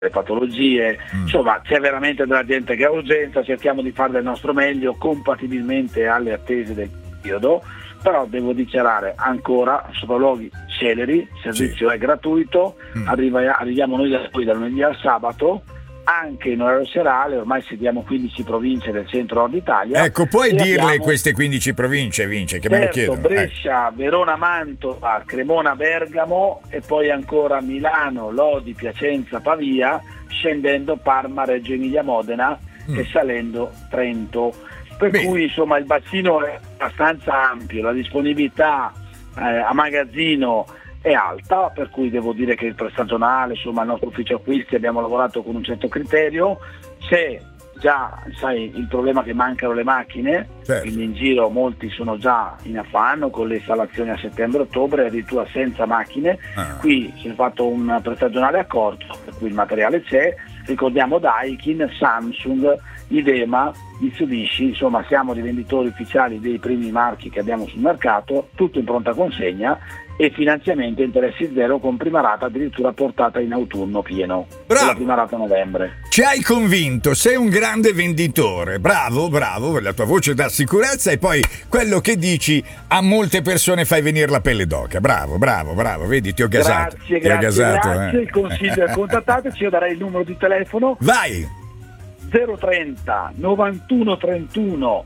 le patologie, insomma c'è veramente della gente che ha urgenza, cerchiamo di fare del nostro meglio compatibilmente alle attese del periodo, però devo dichiarare ancora sopralluoghi celeri, il servizio è gratuito, arriviamo noi da lunedì al sabato, anche in orario serale, ormai sediamo 15 province del centro-nord Italia. Ecco, puoi dirle queste 15 province, Vince, che me lo chiedono. Brescia, Verona, Mantova, Cremona, Bergamo e poi ancora Milano, Lodi, Piacenza, Pavia, scendendo Parma, Reggio Emilia, Modena e salendo Trento. Per cui insomma il bacino è abbastanza ampio, la disponibilità a magazzino è alta, per cui devo dire che il prestagionale, insomma il nostro ufficio acquisti abbiamo lavorato con un certo criterio. C'è già, sai, il problema che mancano le macchine, quindi in giro molti sono già in affanno con le installazioni a settembre-ottobre, addirittura senza macchine. Qui si è fatto un prestagionale accorto, per cui il materiale c'è. Ricordiamo Daikin, Samsung, Idema, Mitsubishi, insomma siamo rivenditori ufficiali dei primi marchi che abbiamo sul mercato, tutto in pronta consegna e finanziamento interessi zero con prima rata addirittura portata in autunno pieno. Bravo. La prima rata a novembre. Ci hai convinto, sei un grande venditore, bravo, la tua voce dà sicurezza e poi quello che dici a molte persone fai venire la pelle d'oca, bravo, vedi ti ho gasato. Grazie, il consiglio è contattateci, io darei il numero di telefono. Vai! 030 91 31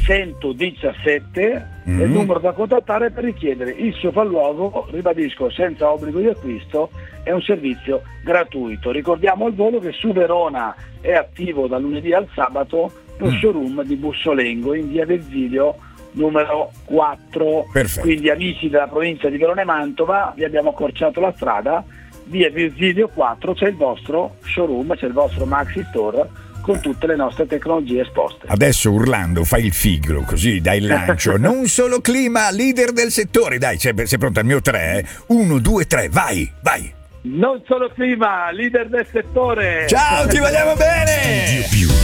117 è il numero da contattare per richiedere il sopralluogo, ribadisco, senza obbligo di acquisto, è un servizio gratuito. Ricordiamo al volo che su Verona è attivo da lunedì al sabato lo showroom di Bussolengo in via Virgilio numero 4. Perfetto. Quindi amici della provincia di Verona e Mantova, vi abbiamo accorciato la strada, via Virgilio 4 c'è il vostro showroom, c'è il vostro Maxi Store con tutte le nostre tecnologie esposte. Adesso urlando fai il figro, così dai il lancio. Non solo clima, leader del settore. Dai, sei pronto al mio 3? 1, 2, 3, vai! Non solo clima, leader del settore. Ciao, ti vogliamo bene!